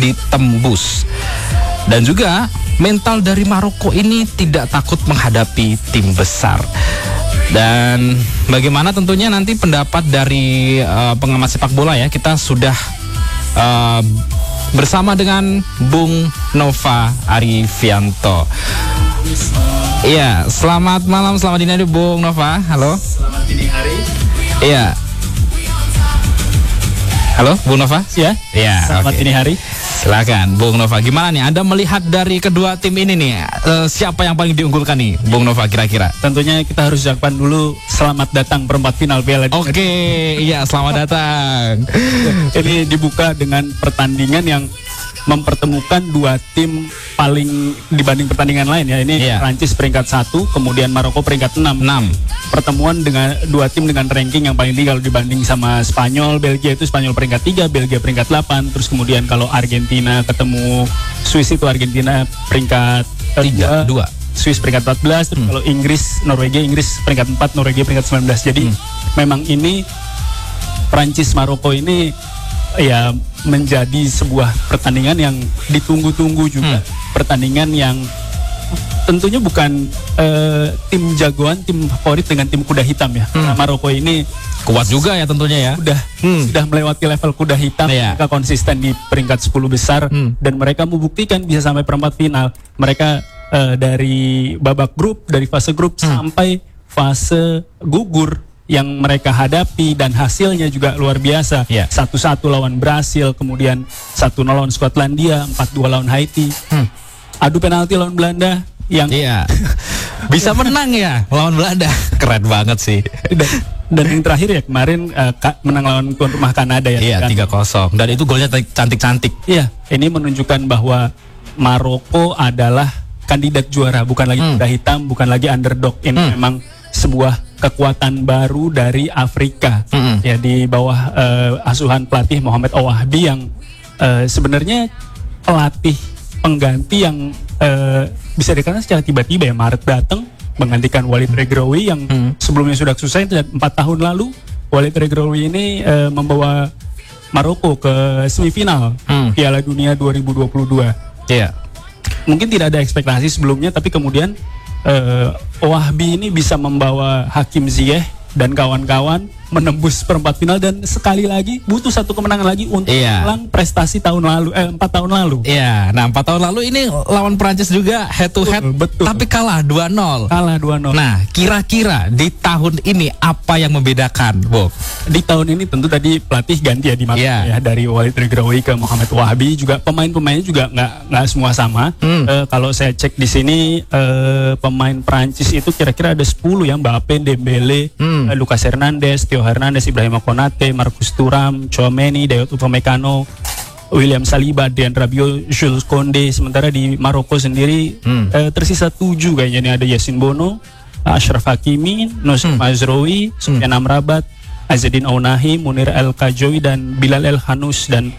ditembus. Dan juga mental dari Maroko ini tidak takut menghadapi tim besar. Dan bagaimana tentunya nanti pendapat dari pengamat sepak bola ya. Kita sudah bersama dengan Bung Nova Arifianto. Iya, selamat malam, selamat dini hari Bung Nova. Halo. Selamat dini hari. Iya. Halo, Bung Nova? Ya. Iya. Selamat dini hari. Silakan, Bung Nova. Gimana nih? Anda melihat dari kedua tim ini nih, siapa yang paling diunggulkan nih, Bung Nova kira-kira? Tentunya kita harus ucapkan dulu selamat datang perempat final Piala Dunia. Oke, iya selamat datang. Ini dibuka dengan pertandingan yang mempertemukan dua tim paling dibanding pertandingan lain ya. Ini Prancis peringkat 1, kemudian Maroko peringkat 6. Pertemuan dengan dua tim dengan ranking yang paling tinggi kalau dibanding sama Spanyol, Belgia itu Spanyol peringkat 3, Belgia peringkat 8. Terus kemudian kalau Argentina ketemu Swiss itu Argentina peringkat 2. Swiss peringkat 14. Terus kalau Inggris peringkat 4, Norwegia peringkat 19. Jadi memang ini Prancis Maroko ini ya menjadi sebuah pertandingan yang ditunggu-tunggu juga. Pertandingan yang tentunya bukan tim jagoan, tim favorit dengan tim kuda hitam ya. Nah, Maroko ini kuat juga ya tentunya ya. Sudah melewati level kuda hitam. Mereka konsisten di peringkat 10 besar dan mereka membuktikan bisa sampai perempat final. Mereka dari babak grup, dari fase grup sampai fase gugur yang mereka hadapi dan hasilnya juga luar biasa. 1-1 lawan Brasil, kemudian 1-0 lawan Skotlandia, 4-2 lawan Haiti. Adu penalti lawan Belanda yang bisa menang ya lawan Belanda. Keren banget sih. Dan yang terakhir ya kemarin menang lawan tuan rumah Kanada ya. Iya, 3-0. Dan itu golnya cantik-cantik. Iya, ini menunjukkan bahwa Maroko adalah kandidat juara, bukan lagi kuda hitam, bukan lagi underdog. Ini memang sebuah kekuatan baru dari Afrika ya di bawah asuhan pelatih Mohamed Ouahbi yang sebenarnya pelatih pengganti yang bisa dikatakan secara tiba-tiba ya. Maret datang menggantikan Walid Regraoui yang sebelumnya sudah sukses 4 tahun lalu. Walid Regraoui ini membawa Maroko ke semifinal Piala Dunia 2022. Mungkin tidak ada ekspektasi sebelumnya, tapi kemudian Ouahbi ini bisa membawa Hakim Ziyech dan kawan-kawan menembus perempat final, dan sekali lagi butuh satu kemenangan lagi untuk mengulang prestasi tahun lalu 4 tahun lalu. Nah 4 tahun lalu ini lawan Prancis juga head to head, tapi kalah 2-0. Nah kira-kira di tahun ini apa yang membedakan, Bob? Di tahun ini tentu tadi pelatih ganti ya di Maroko ya, dari Walid Regraoui ke Mohamed Ouahbi. Juga pemain-pemainnya juga nggak semua sama. Kalau saya cek di sini pemain Prancis itu kira-kira ada 10 ya. Mbappe, Dembele, Lucas Hernandez, Theo Hernandez, Ibrahima Konate, Marcus Thuram, Tchouaméni, Dayot Upamecano, William Saliba, Adrien Rabiot, Jules Koundé. Sementara di Maroko sendiri tersisa 7 kayaknya nih. Ada Yassine Bono, Achraf Hakimi, Nosir Mazraoui, Soufiane Amrabat, Azzedine Ounahi, Munir El Khajoui, dan Bilal El Hanous. Dan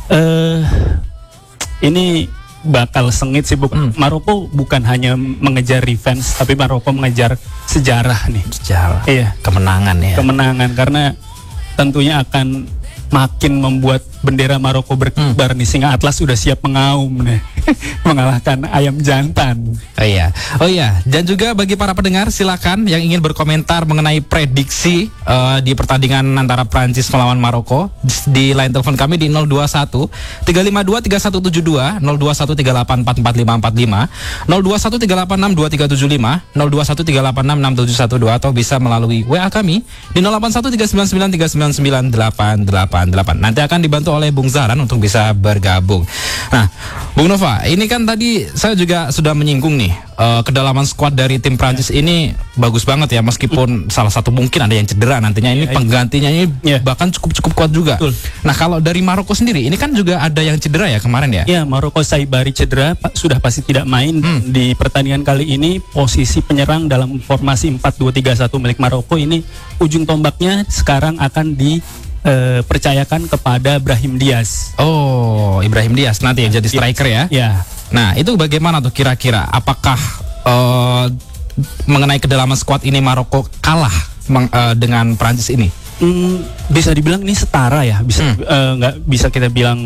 ini bakal sengit sih. Maroko bukan hanya mengejar revenge, tapi Maroko mengejar sejarah nih. Kemenangan ya. Kemenangan, karena tentunya akan makin membuat bendera Maroko berkibar nih. Singa Atlas sudah siap mengaum nih. Mengalahkan ayam jantan. Oh iya, dan juga bagi para pendengar silakan yang ingin berkomentar mengenai prediksi di pertandingan antara Prancis melawan Maroko di line telepon kami di 021 352 3172, 021 3844545, 021 386 2375, 021 386 6712, atau bisa melalui WA kami di 081 399 399 888. Nanti akan dibantu oleh Bung Zahran untuk bisa bergabung. Nah, Bung Nova, ini kan tadi saya juga sudah menyinggung nih, kedalaman skuad dari tim Prancis ini bagus banget ya, meskipun salah satu mungkin ada yang cedera nantinya. Ini penggantinya ini bahkan cukup kuat juga. Nah, kalau dari Maroko sendiri, ini kan juga ada yang cedera ya kemarin ya? Ya, Maroko Saibari cedera, sudah pasti tidak main di pertandingan kali ini. Posisi penyerang dalam formasi 4-2-3-1 milik Maroko ini, ujung tombaknya sekarang akan dipercayakan kepada Brahim Diaz. Oh, Ibrahim Diaz nanti yang jadi striker ya? Nah, itu bagaimana tuh kira-kira? Apakah mengenai kedalaman skuad ini Maroko kalah dengan Prancis ini? Bisa dibilang ini setara ya, bisa nggak bisa kita bilang